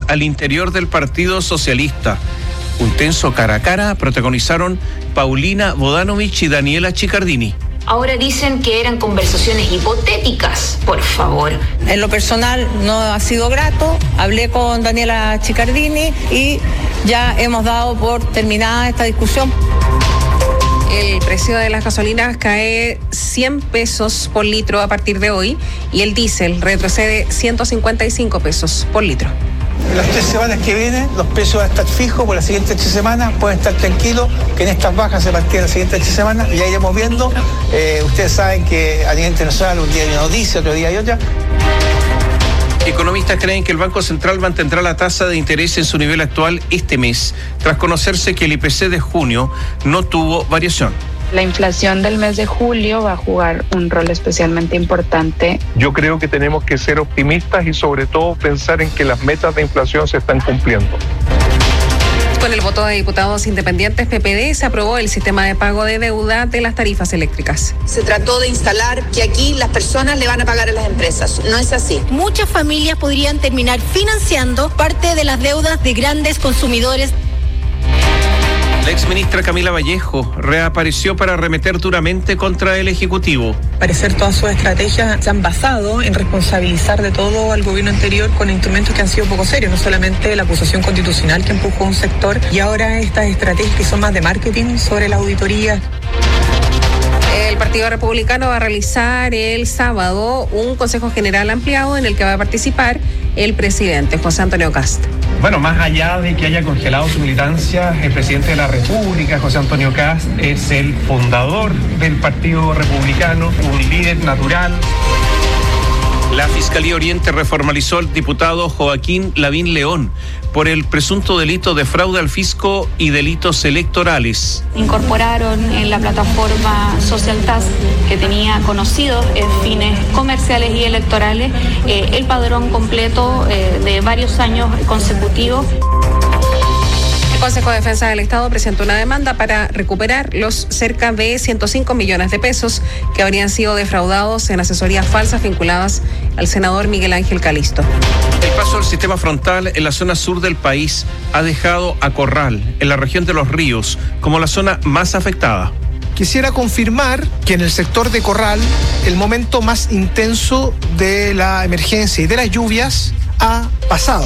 al interior del Partido Socialista. Un tenso cara a cara protagonizaron Paulina Bodanovich y Daniela Chiccardini. Ahora dicen que eran conversaciones hipotéticas, por favor. En lo personal no ha sido grato, hablé con Daniela Chiccardini y ya hemos dado por terminada esta discusión. El precio de las gasolinas cae 100 pesos por litro a partir de hoy y el diésel retrocede 155 pesos por litro. En las 3 semanas que vienen los precios van a estar fijos por las siguientes 3 semanas. Pueden estar tranquilos que en estas bajas se mantienen las siguientes 3 semanas y ya iremos viendo. Ustedes saben que a nivel internacional un día hay una noticia, otro día hay otra. Economistas creen que el Banco Central mantendrá la tasa de interés en su nivel actual este mes, tras conocerse que el IPC de junio no tuvo variación. La inflación del mes de julio va a jugar un rol especialmente importante. Yo creo que tenemos que ser optimistas y sobre todo pensar en que las metas de inflación se están cumpliendo. Con el voto de diputados independientes PPD se aprobó el sistema de pago de deuda de las tarifas eléctricas. Se trató de instalar que aquí las personas le van a pagar a las empresas. No es así. Muchas familias podrían terminar financiando parte de las deudas de grandes consumidores. La exministra Camila Vallejo reapareció para arremeter duramente contra el Ejecutivo. Al parecer todas sus estrategias se han basado en responsabilizar de todo al gobierno anterior con instrumentos que han sido poco serios, no solamente la acusación constitucional que empujó un sector y ahora estas estrategias que son más de marketing sobre la auditoría. El Partido Republicano va a realizar el sábado un Consejo General ampliado en el que va a participar el presidente José Antonio Kast. Bueno, más allá de que haya congelado su militancia, el presidente de la República, José Antonio Kast, es el fundador del Partido Republicano, un líder natural. La Fiscalía Oriente reformalizó al diputado Joaquín Lavín León por el presunto delito de fraude al fisco y delitos electorales. Incorporaron en la plataforma Social Task, que tenía conocidos fines comerciales y electorales, el padrón completo de varios años consecutivos. El Consejo de Defensa del Estado presentó una demanda para recuperar los cerca de 105 millones de pesos que habrían sido defraudados en asesorías falsas vinculadas al senador Miguel Ángel Calisto. El paso del sistema frontal en la zona sur del país ha dejado a Corral, en la región de Los Ríos, como la zona más afectada. Quisiera confirmar que en el sector de Corral el momento más intenso de la emergencia y de las lluvias ha pasado.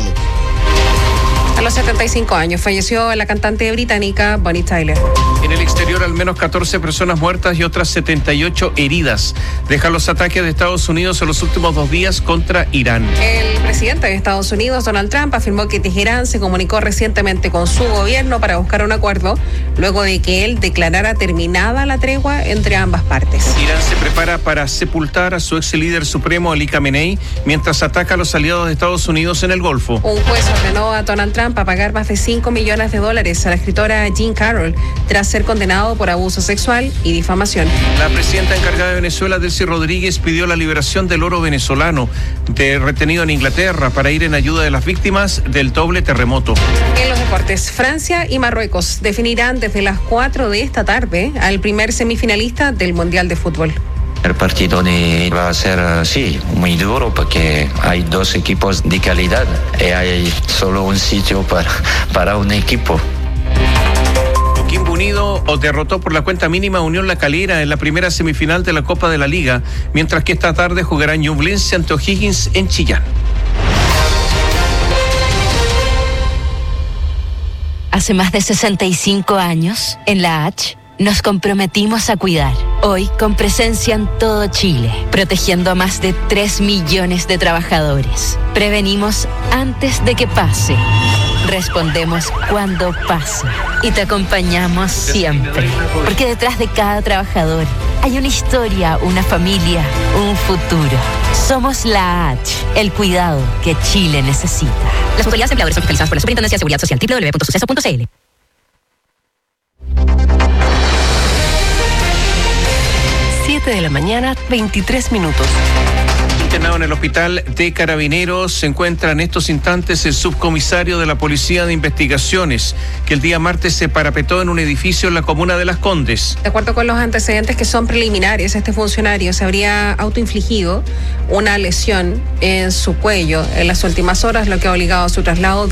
A los 75 años falleció la cantante británica Bonnie Tyler. En el exterior, al menos 14 personas muertas y otras 78 heridas. Dejan los ataques de Estados Unidos en los últimos 2 días contra Irán. El presidente de Estados Unidos, Donald Trump, afirmó que Teherán se comunicó recientemente con su gobierno para buscar un acuerdo, luego de que él declarara terminada la tregua entre ambas partes. Irán se prepara para sepultar a su ex líder supremo, Ali Khamenei, mientras ataca a los aliados de Estados Unidos en el Golfo. Un juez ordenó a Donald Trump a pagar más de $5 millones a la escritora Jean Carroll tras ser condenado por abuso sexual y difamación. La presidenta encargada de Venezuela, Delcy Rodríguez, pidió la liberación del oro venezolano retenido en Inglaterra para ir en ayuda de las víctimas del doble terremoto. En los deportes, Francia y Marruecos definirán desde las 4 de esta tarde al primer semifinalista del Mundial de Fútbol. El partido va a ser, sí, muy duro porque hay 2 equipos de calidad y hay solo un sitio para un equipo. Coquimbo Unido derrotó por la cuenta mínima a Unión La Calera en la primera semifinal de la Copa de la Liga, mientras que esta tarde jugarán Ñublense ante O'Higgins en Chillán. Hace más de 65 años, en la H, nos comprometimos a cuidar. Hoy, con presencia en todo Chile, protegiendo a más de 3 millones de trabajadores. Prevenimos antes de que pase. Respondemos cuando pasa. Y te acompañamos siempre. Porque detrás de cada trabajador hay una historia, una familia, un futuro. Somos la H, el cuidado que Chile necesita. Las autoridades empleadores son fiscalizadas por la Superintendencia de Seguridad Social. www.suceso.cl. 7 de la mañana, 23 minutos. Internado en el hospital de Carabineros se encuentra en estos instantes el subcomisario de la Policía de Investigaciones, que el día martes se parapetó en un edificio en la comuna de Las Condes. De acuerdo con los antecedentes que son preliminares, este funcionario se habría autoinfligido una lesión en su cuello en las últimas horas, lo que ha obligado a su traslado